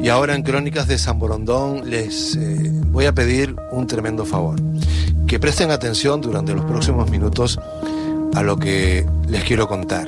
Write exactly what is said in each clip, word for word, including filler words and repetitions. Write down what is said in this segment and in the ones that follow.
Y ahora en Crónicas de San Borondón les eh, voy a pedir un tremendo favor. Que presten atención durante los próximos minutos a lo que les quiero contar.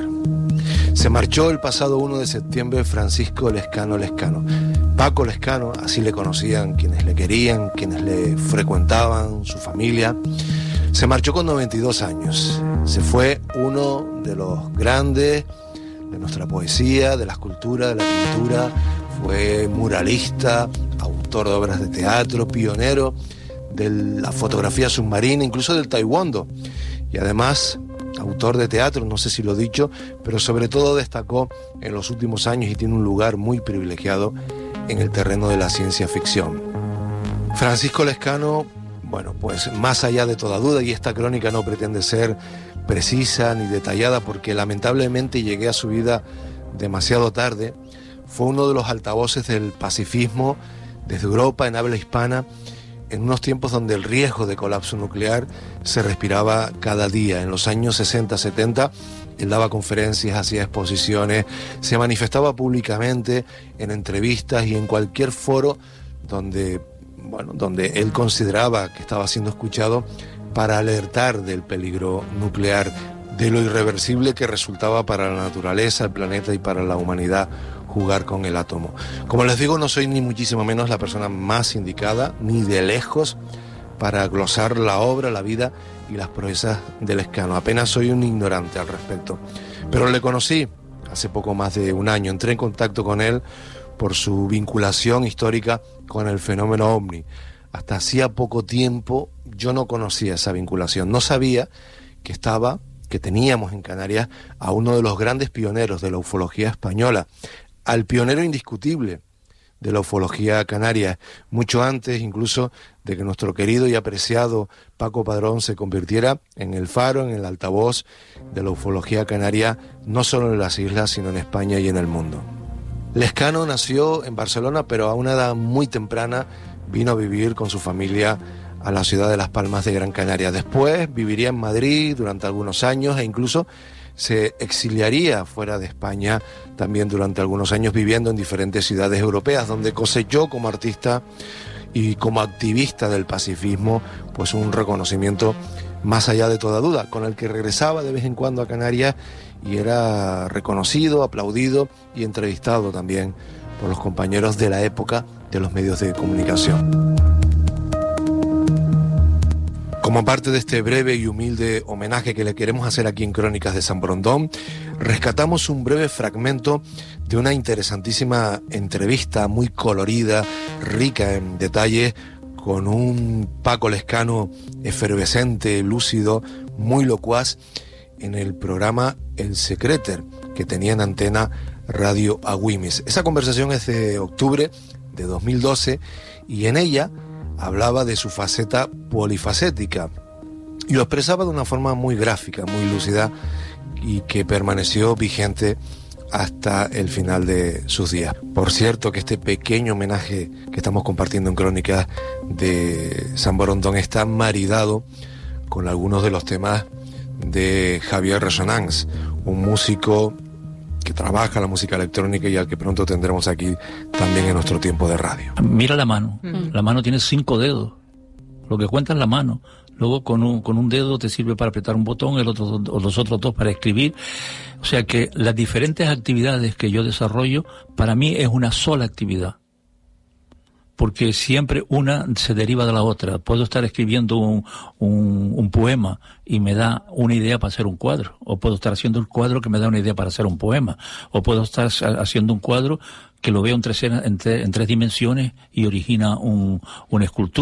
Se marchó el pasado uno de septiembre Francisco Lescano Lescano. Paco Lescano, así le conocían quienes le querían, quienes le frecuentaban, su familia. Se marchó con noventa y dos años. Se fue uno de los grandes de nuestra poesía, de la escultura, de la pintura. Fue muralista, autor de obras de teatro, pionero de la fotografía submarina, incluso del taekwondo. Y además, autor de teatro, no sé si lo he dicho, pero sobre todo destacó en los últimos años y tiene un lugar muy privilegiado en el terreno de la ciencia ficción. Francisco Lescano, bueno, pues más allá de toda duda, y esta crónica no pretende ser precisa ni detallada porque lamentablemente llegué a su vida demasiado tarde, fue uno de los altavoces del pacifismo desde Europa en habla hispana, en unos tiempos donde el riesgo de colapso nuclear se respiraba cada día. En los años sesenta, setenta, él daba conferencias, hacía exposiciones, se manifestaba públicamente en entrevistas y en cualquier foro donde, bueno, donde él consideraba que estaba siendo escuchado para alertar del peligro nuclear, de lo irreversible que resultaba para la naturaleza, el planeta y para la humanidad jugar con el átomo. Como les digo, no soy ni muchísimo menos la persona más indicada, ni de lejos, para glosar la obra, la vida y las proezas de Lescano. Apenas soy un ignorante al respecto. Pero le conocí hace poco más de un año. Entré en contacto con él por su vinculación histórica con el fenómeno ovni. Hasta hacía poco tiempo yo no conocía esa vinculación. No sabía que estaba, que teníamos en Canarias a uno de los grandes pioneros de la ufología española, al pionero indiscutible de la ufología canaria, mucho antes incluso de que nuestro querido y apreciado Paco Padrón se convirtiera en el faro, en el altavoz de la ufología canaria, no solo en las islas, sino en España y en el mundo. Lescano nació en Barcelona, pero a una edad muy temprana vino a vivir con su familia a la ciudad de Las Palmas de Gran Canaria. Después viviría en Madrid durante algunos años e incluso se exiliaría fuera de España también durante algunos años, viviendo en diferentes ciudades europeas, donde cosechó como artista y como activista del pacifismo pues un reconocimiento más allá de toda duda, con el que regresaba de vez en cuando a Canarias y era reconocido, aplaudido y entrevistado también por los compañeros de la época de los medios de comunicación. Como parte de este breve y humilde homenaje que le queremos hacer aquí en Crónicas de San Borondón, rescatamos un breve fragmento de una interesantísima entrevista muy colorida, rica en detalles, con un Paco Lescano efervescente, lúcido, muy locuaz, en el programa El Secreter, que tenía en antena Radio Agüimes. Esa conversación es de octubre de dos mil doce y en ella hablaba de su faceta polifacética y lo expresaba de una forma muy gráfica, muy lúcida y que permaneció vigente hasta el final de sus días. Por cierto, que este pequeño homenaje que estamos compartiendo en Crónicas de San Borondón está maridado con algunos de los temas de Javier Resonance, un músico que trabaja la música electrónica y al que pronto tendremos aquí también en nuestro tiempo de radio. Mira la mano, mm. la mano tiene cinco dedos, lo que cuenta es la mano, luego con un, con un dedo te sirve para apretar un botón, el otro, o los otros dos para escribir, o sea que las diferentes actividades que yo desarrollo, para mí es una sola actividad, porque siempre una se deriva de la otra. Puedo estar escribiendo un, un, un poema y me da una idea para hacer un cuadro, o puedo estar haciendo un cuadro que me da una idea para hacer un poema, o puedo estar haciendo un cuadro que lo veo en tres, en, en tres dimensiones y origina un, una escultura.